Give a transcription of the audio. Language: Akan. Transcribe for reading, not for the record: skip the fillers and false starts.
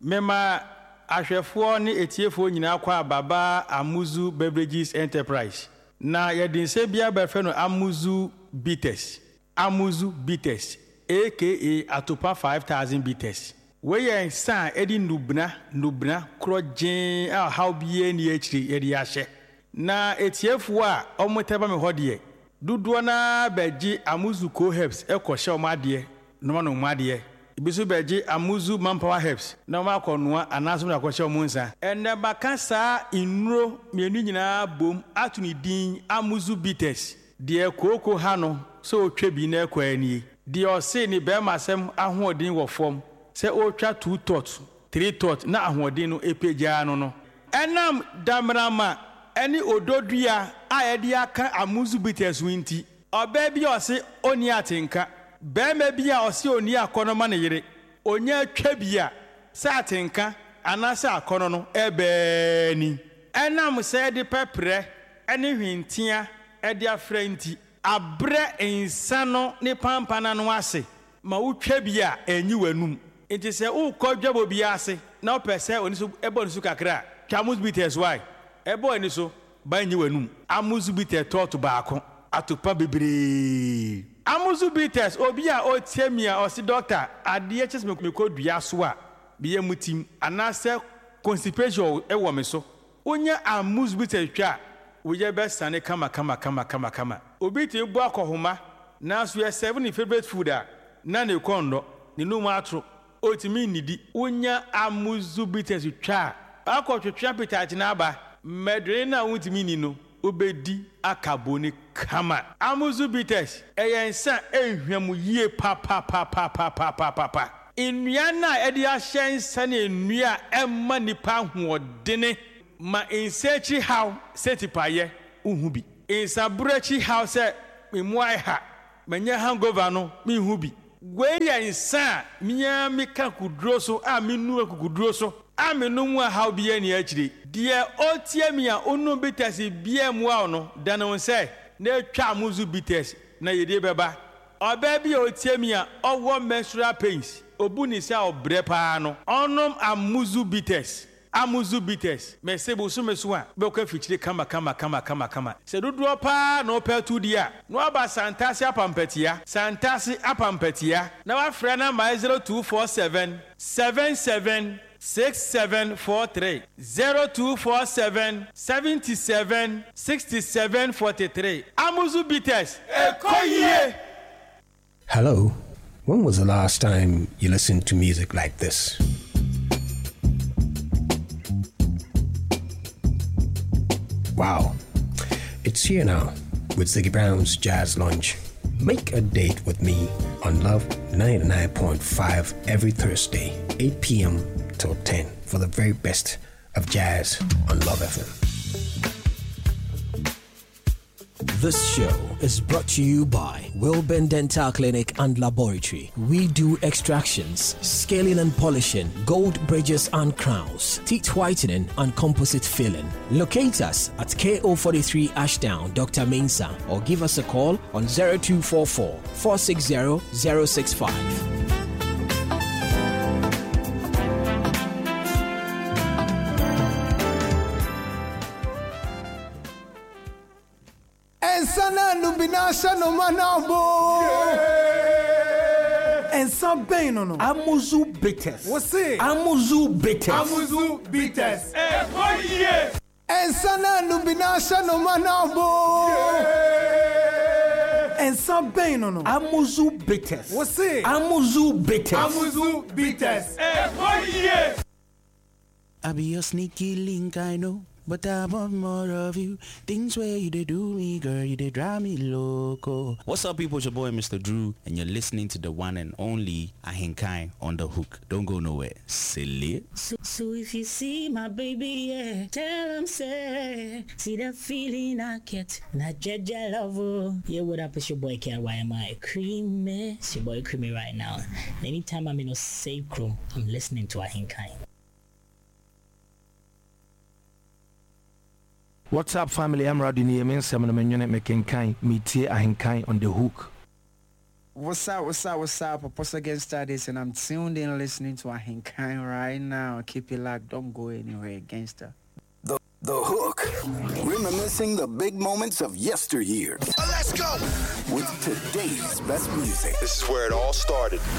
Mema ahwefo ne etiefo nyina kwa baba Amuzu Beverages Enterprise. Na yedinse bia befe no Amuzu Bitters. Amuzu Bitters aka Atopa 5000 Bitters. We yen san edi nubna krojen a how bie ni akiri yedi ahye. Na etiefo a omoteba me hodie. Duduo na beji Amuzu Co Herbs ekoshe omade no no omade. Ibisu beji Amuzu Manpower Herbs na ma konoa anaso na kwahye omunsa enne baka saa inuro mienu nyina bom atuni din Amuzu Bitters de koko ha no so otwa bi na ekwani de ose ni be masem ahoodin wo fom se otwa 2 tot 3 tot na ahoodin no epeja no enam damrama eni ododua a yede aka Amuzu Bitters winti oba bi ose oni atenka Bema bia osi oni akono ma ne yire onya twa bia sa atenka anasa akono no ebe ni enam se de pepre ene hwintia ede afranti abre insano ne pampana no ase ma wotwa bia enyi wanum enti se ukodwabo bia ase na opese oni so ebo nsu kakra Amuzu Bitters why ebo ani so ba enyi wanum Amuzu Bitters tot baako atopa bebre Amuzu Bitters obi a otiemia osi doctor ade chese me kodua so a biye mutim anase constipation ewo me so onya Amuzu Bitters twa woye be sane kama obi ti bu akohoma na so ye 7 favorite food a na ne kondo ne no matro otimi nidi onya Amuzu Bitters twa akotwetwa pitach na aba medre na wutimi ni no obedi akaboni kama Amuzu Bitters eyensa ehwam yie pa nnua na edi ahyensa na nnua emma nipa hoodene ma insechi how setipaye uhubi insabrechi how se memuai ha manya hangover no mehubi gweya insa miya mika kudro so a menu akukudro so amenu a how bia ni akire de otiemia onu Bitters bia mu a no dano se na twa Amuzu Bitters na yede beba oba bia otiemia owo menstrual pains obuni se obre pa no onom Amuzu Bitters mesebo so meso a be ko fichire kama se dodo pa no petu dia no aba santase apampatia na wa frɛ na 0247 77 6743 0247 77 6743 Amuzu Bitters ekoye. Hello, when was the last time you listened to music like this? Wow, it's here now with Ziggy Brown's Jazz Lunch. Make a date with me on Love 99.5 every Thursday, 8 p.m. till 10 for the very best of jazz on Love FM. This show is brought to you by Wilburn Dental Clinic and Laboratory. We do extractions, scaling and polishing, gold bridges and crowns, teeth whitening and composite filling. Locate us at KO43 Ashdown, Dr. Mensah, or give us a call on 0244 460 065. Sana nubinasha no manabo. And some pain no. Amuzu Bitters. What's it? Amuzu Bitters. Amuzu Bitters. And sana nubinasha no manabo. And some pain no. Amuzu Bitters. What's it? Amuzu Bitters. Amuzu Bitters. I be your sneaky link, I know. But I want more of you. Things where you did do me, girl, you did drive me loco. What's up, people? It's your boy, Mr. Drew, and you're listening to the one and only Ahinkai on the Hook. Don't go nowhere. Silly. So if you see my baby, yeah, tell him, say, see that feeling I get, not judge your love. Yeah, what up? It's your boy, KYMI. Creamy. It's your boy, Creamy right now. And anytime I'm in a safe room, I'm listening to Ahinkai. What's up, family? I'm Radini Yemen, Seminole Mekenkai, Mitie Ahinkai on the Hook. What's up? Apostle Gangsta this, and I'm tuned in listening to Ahinkai right now. Keep it locked, don't go anywhere, Gangsta. The Hook, reminiscing the big moments of yesteryear. Let's go! With today's best music. This is where it all started.